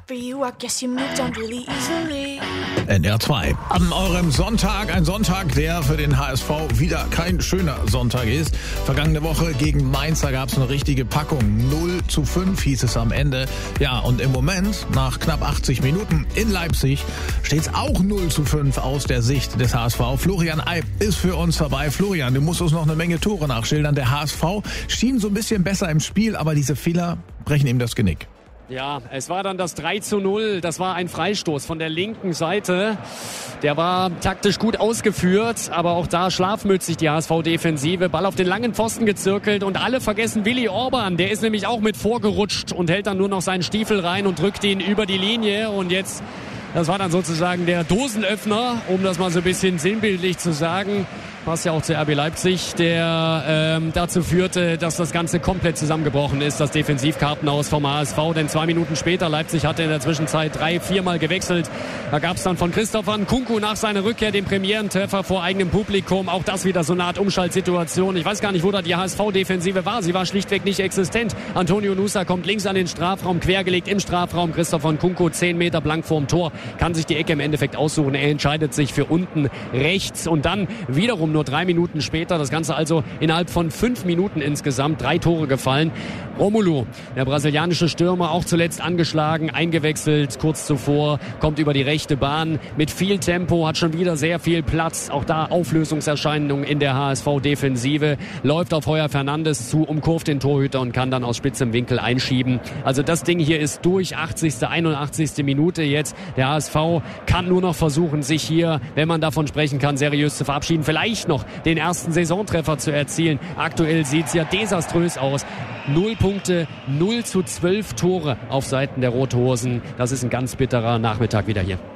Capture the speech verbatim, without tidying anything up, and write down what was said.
N R zwei. An eurem Sonntag, ein Sonntag, der für den H S V wieder kein schöner Sonntag ist. Vergangene Woche gegen Mainz, da gab es eine richtige Packung. null zu fünf hieß es am Ende. Ja, und im Moment, nach knapp achtzig Minuten in Leipzig, steht es auch null zu fünf aus der Sicht des H S V. Florian Eib ist für uns dabei. Florian, du musst uns noch eine Menge Tore nachschildern. Der H S V schien so ein bisschen besser im Spiel, aber diese Fehler brechen ihm das Genick. Ja, es war dann das drei zu null. Das war ein Freistoß von der linken Seite. Der war taktisch gut ausgeführt, aber auch da schlafmützig die H S V-Defensive. Ball auf den langen Pfosten gezirkelt und alle vergessen Willi Orban. Der ist nämlich auch mit vorgerutscht und hält dann nur noch seinen Stiefel rein und drückt ihn über die Linie. Und jetzt, das war dann sozusagen der Dosenöffner, um das mal so ein bisschen sinnbildlich zu sagen. Passt ja auch zu R B Leipzig, der ähm, dazu führte, dass das Ganze komplett zusammengebrochen ist, das Defensivkartenhaus vom H S V. Denn zwei Minuten später, Leipzig hatte in der Zwischenzeit drei, viermal gewechselt. Da gab es dann von Christopher Nkunku nach seiner Rückkehr den Premierentreffer vor eigenem Publikum. Auch das wieder so eine Art Umschaltsituation. Ich weiß gar nicht, wo da die H S V-Defensive war. Sie war schlichtweg nicht existent. Antonio Nusa kommt links an den Strafraum, quergelegt im Strafraum. Christopher Nkunku zehn Meter blank vorm Tor, kann sich die Ecke im Endeffekt aussuchen. Er entscheidet sich für unten rechts und dann wiederum nur drei Minuten später. Das Ganze also innerhalb von fünf Minuten insgesamt. Drei Tore gefallen. Romulo, der brasilianische Stürmer, auch zuletzt angeschlagen, eingewechselt kurz zuvor, kommt über die rechte Bahn mit viel Tempo, hat schon wieder sehr viel Platz. Auch da Auflösungserscheinungen in der H S V-Defensive. Läuft auf Heuer Fernandes zu, umkurvt den Torhüter und kann dann aus spitzem Winkel einschieben. Also das Ding hier ist durch. achtzigste, einundachtzigste Minute jetzt. Der H S V kann nur noch versuchen, sich hier, wenn man davon sprechen kann, seriös zu verabschieden. Vielleicht noch den ersten Saisontreffer zu erzielen. Aktuell sieht es ja desaströs aus. Null Punkte, null zu zwölf Tore auf Seiten der Rothosen. Das ist ein ganz bitterer Nachmittag wieder hier.